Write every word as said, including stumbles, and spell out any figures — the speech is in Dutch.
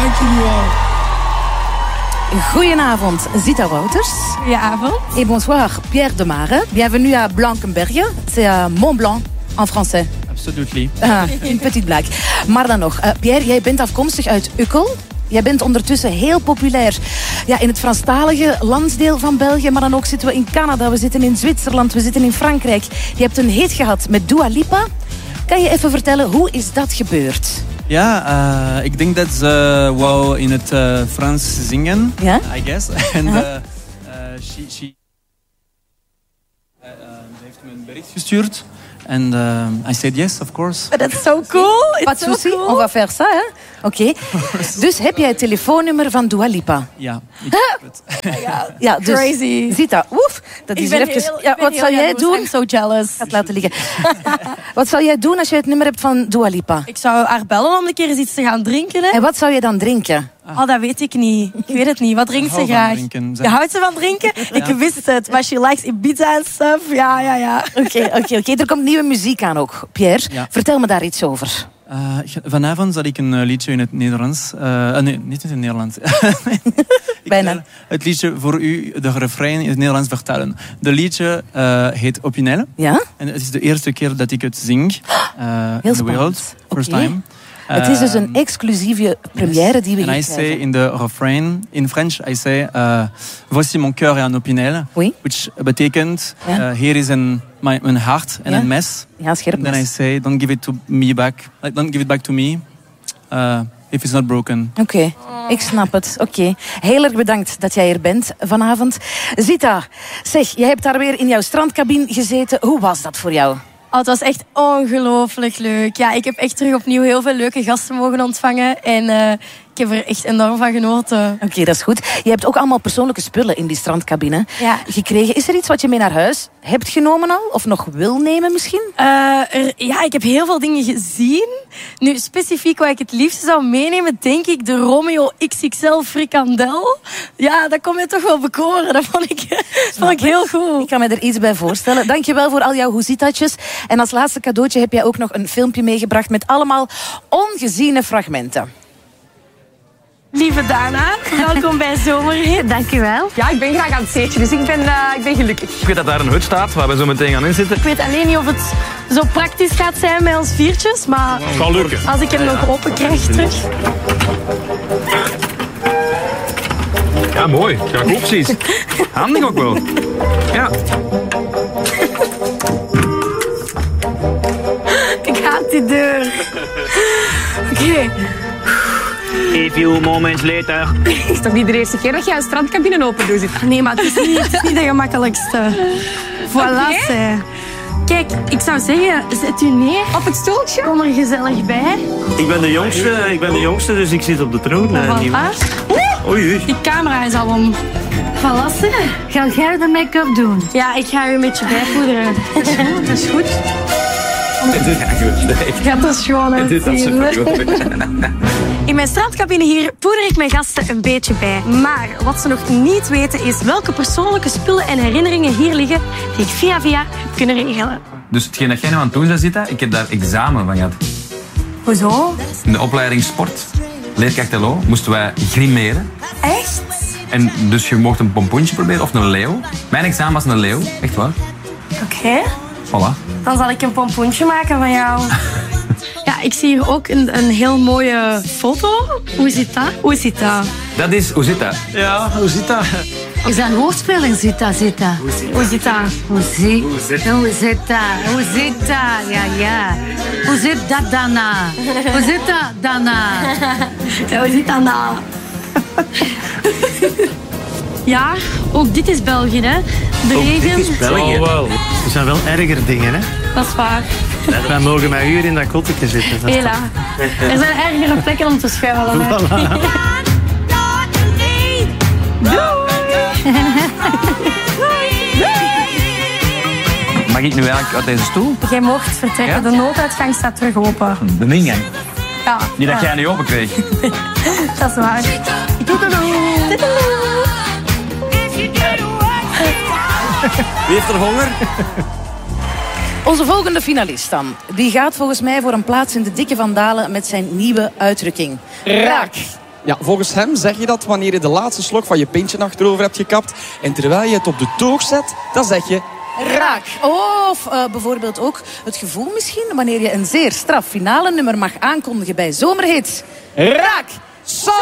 Dank jullie wel. Goedenavond, Zita Wouters. Goedenavond. Et bonsoir, Pierre Demare. Bienvenue à Blankenberge. C'est à Mont Blanc en français. Absolutely. Ah, een petite blague. Maar dan nog, uh, Pierre, jij bent afkomstig uit Uccle. Jij bent ondertussen heel populair ja, in het Franstalige landsdeel van België. Maar dan ook zitten we in Canada, we zitten in Zwitserland, we zitten in Frankrijk. Je hebt een hit gehad met Dua Lipa. Kan je even vertellen, hoe is dat gebeurd? Ja, uh, ik denk dat ze wou in het uh, Frans zingen, ja? I guess. En uh, uh, she, she, uh, uh, ze heeft me een bericht gestuurd. And uh, I said yes, of course. But that's so cool. It's Pas de so souci, cool. on va faire ça, hè? Oké. Okay. Dus heb jij het telefoonnummer van Dua Lipa? Ja, ik heb het. Ja, ja, dus, crazy. Zita, oef. Dat is ik ben even... heel, ja, ik ben wat heel zou jij jaloers. doen? I'm so jealous. Ik ga het laten liggen. Wat zou jij doen als je het nummer hebt van Dua Lipa? Ik zou haar bellen om een keer eens iets te gaan drinken. Hè? En wat zou je dan drinken? Oh, dat weet ik niet. Ik weet het niet. Wat drinkt ze graag? Je houdt ze van drinken? Ja. Ik wist het. Maar she likes Ibiza en stuff. Ja, ja, ja. Oké, oké, oké. Er komt nieuwe muziek aan ook, Pierre. Ja. Vertel me daar iets over. Uh, vanavond zal ik een uh, liedje in het Nederlands... Uh, nee, niet in het Nederlands. Bijna. Ik het liedje voor u, de refrein in het Nederlands vertellen. De liedje uh, heet Opinel. Ja? En het is de eerste keer dat ik het zing. Uh, Heel in the world. First okay. time. Het is dus een exclusieve première die we hier krijgen. And I say in the refrain, in French, I say... Uh, Voici mon cœur et un opinel. Oui. Which betekent, ja. uh, hier is een, mijn, mijn hart en ja. een mes. Ja, scherp mes. And then I say, don't give it to me back. Like, don't give it back to me. Uh, if it's not broken. Oké, okay. Ik snap het. Oké. Okay. Heel erg bedankt dat jij er bent vanavond. Zita, zeg, jij hebt daar weer in jouw strandcabine gezeten. Hoe was dat voor jou? Oh, het was echt ongelooflijk leuk. Ja, ik heb echt terug opnieuw heel veel leuke gasten mogen ontvangen. En uh, ik heb er echt enorm van genoten. Oké, okay, dat is goed. Je hebt ook allemaal persoonlijke spullen in die strandcabine ja. gekregen. Is er iets wat je mee naar huis hebt genomen al? Of nog wil nemen misschien? Uh, er, ja, ik heb heel veel dingen gezien. Nu, specifiek wat ik het liefst zou meenemen, denk ik de Romeo X X L frikandel. Ja, dat kon mij toch wel bekoren. Dat vond ik, vond ik heel goed. Ik kan me er iets bij voorstellen. Dankjewel voor al jouw hoezitatjes. En als laatste cadeautje heb jij ook nog een filmpje meegebracht met allemaal ongeziene fragmenten. Lieve Dana, welkom bij Zomerhit. Dankjewel. Ja, ik ben graag aan het zeetje, dus ik ben, uh, ik ben gelukkig. Ik weet dat daar een hut staat waar we zo meteen gaan inzitten. Ik weet alleen niet of het zo praktisch gaat zijn met ons viertjes, maar het kan lukken. Als ik hem nog open krijg terug. Ja, mooi. Ja, goed precies. Handig ook wel. Ja. Ik haat die deur. Oké. Okay. A few moments later. Het is toch niet de eerste keer dat je een strandcabine open doet? Zit. Nee, maar het is niet, het is niet de gemakkelijkste. Voilà, okay. Kijk, ik zou zeggen, zet u neer. Op het stoeltje? Kom er gezellig bij. Ik ben de jongste, ik ben de jongste, dus ik zit op de troon. Uh, uh, Oei, oei. Die camera is al om. Voilà, zeg. Ga jij de make-up doen? Ja, ik ga u een beetje bijpoederen. Dat is goed, dat is goed. Gaat er schoon uitzien. In mijn strandcabine hier poeder ik mijn gasten een beetje bij. Maar wat ze nog niet weten is welke persoonlijke spullen en herinneringen hier liggen die ik via via heb kunnen regelen. Dus hetgeen dat jij nu aan het doen bent, Zita, ik heb daar examen van gehad. Hoezo? In de opleiding sport, leerkracht L O, moesten wij grimeren. Echt? En dus je mocht een pompoentje proberen of een leeuw. Mijn examen was een leeuw, echt waar. Oké. Okay. Voilà. Dan zal ik een pompoentje maken van jou. Ja, ik zie hier ook een, een heel mooie foto. Hoe zit dat? Hoe zit dat? Dat is, hoe zit dat? Ja, hoe zit dat? Is dat een woordspeling? Zit dat, zit dat? Hoe zit dat? Hoe zit dat? Hoe zit dat? Hoe zit dat? Ja, ja. Hoe zit dat, Dana? Hoe zit dat, Dana? Ja, hoe zit dat, Dana? Ja, ook dit is België, hè. De ook regen. Dit is België. Oh, wel. Er zijn wel erger dingen, hè. Dat is waar. Wij mogen maar uur in dat kottetje zitten. Dat Hela. Er zijn ergere plekken om te schuilen. Voilà. Mag ik nu eigenlijk uit deze stoel? Jij mocht vertrekken. Ja? De nooduitgang staat terug open. De ingang? Ja. Niet dat ja. jij niet open kreeg. Dat is waar. Wie heeft er honger? Onze volgende finalist dan. Die gaat volgens mij voor een plaats in de Dikke Van Dalen met zijn nieuwe uitdrukking. Raak. Ja, volgens hem zeg je dat wanneer je de laatste slok van je pintje achterover hebt gekapt. En terwijl je het op de toog zet, dan zeg je... Raak. Of uh, bijvoorbeeld ook het gevoel misschien wanneer je een zeer straf finale nummer mag aankondigen bij Zomerhits. Raak!